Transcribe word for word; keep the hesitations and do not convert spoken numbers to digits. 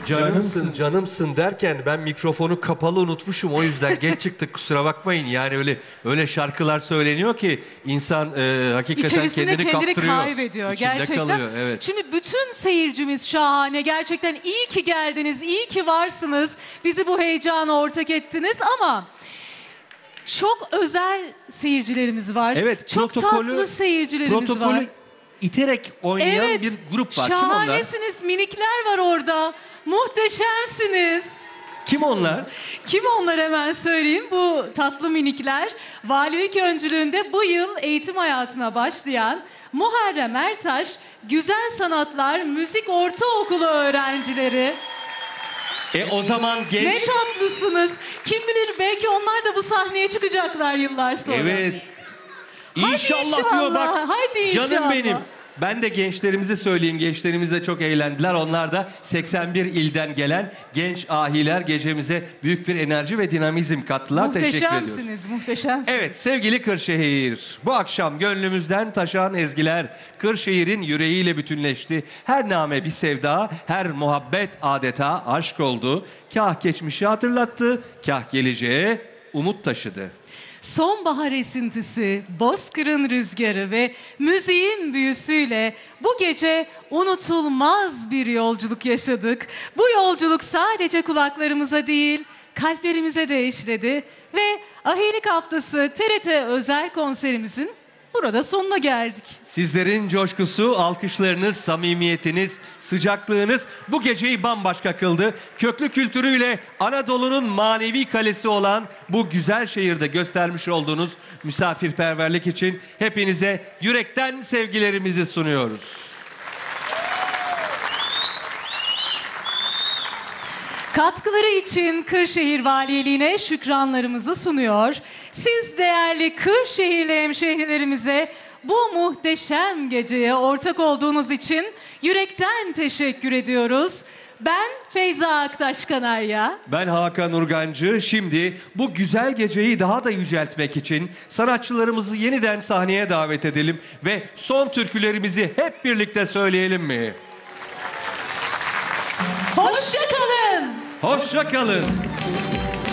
canımsın, canımsın derken ben mikrofonu kapalı unutmuşum. O yüzden geç çıktık, kusura bakmayın. Yani öyle öyle şarkılar söyleniyor ki insan e, hakikaten İçerisinde kendini, kendini kaptırıyor. kaybediyor İçinde gerçekten. kalıyor, evet. Şimdi bütün seyircimiz şahane. Gerçekten iyi ki geldiniz, iyi ki varsınız. Bizi bu heyecana ortak ettiniz ama çok özel seyircilerimiz var. Evet, çok protokolü, tatlı seyircilerimiz protokolü var. iterek oynayan Evet, bir grup var. Kim onlar? şahanesiniz, minikler var orada. Muhteşemsiniz. Kim onlar? Kim onlar hemen söyleyeyim. Bu tatlı minikler valilik öncülüğünde bu yıl eğitim hayatına başlayan Muharrem Ertaş Güzel Sanatlar Müzik Ortaokulu öğrencileri. E o zaman genç... Ne tatlısınız. Kim bilir belki onlar da bu sahneye çıkacaklar yıllar sonra. Evet. Hadi İnşallah, inşallah, diyor bak. hadi inşallah. Canım benim. Ben de gençlerimize söyleyeyim. Gençlerimiz de çok eğlendiler. Onlar da seksen bir ilden gelen genç ahiler gecemize büyük bir enerji ve dinamizm kattılar. Teşekkür ediyoruz. Muhteşemsiniz, muhteşemsiniz. Evet sevgili Kırşehir. Bu akşam gönlümüzden taşan ezgiler Kırşehir'in yüreğiyle bütünleşti. Her name bir sevda, her muhabbet adeta aşk oldu. Kah geçmişi hatırlattı, kah geleceğe umut taşıdı. Sonbahar esintisi, bozkırın rüzgarı ve müziğin büyüsüyle bu gece unutulmaz bir yolculuk yaşadık. Bu yolculuk sadece kulaklarımıza değil, kalplerimize de işledi ve Ahilik Haftası T R T özel konserimizin burada sonuna geldik. Sizlerin coşkusu, alkışlarınız, samimiyetiniz, sıcaklığınız bu geceyi bambaşka kıldı. Köklü kültürüyle Anadolu'nun manevi kalesi olan bu güzel şehirde göstermiş olduğunuz misafirperverlik için hepinize yürekten sevgilerimizi sunuyoruz. Katkıları için Kırşehir Valiliğine şükranlarımızı sunuyor. Siz değerli Kırşehirli hemşehrilerimize bu muhteşem geceye ortak olduğunuz için yürekten teşekkür ediyoruz. Ben Feyza Aktaş Kanarya. Ben Hakan Urgancı. Şimdi bu güzel geceyi daha da yüceltmek için sanatçılarımızı yeniden sahneye davet edelim ve son türkülerimizi hep birlikte söyleyelim mi? Hoşça kalın. Hoşça kalın.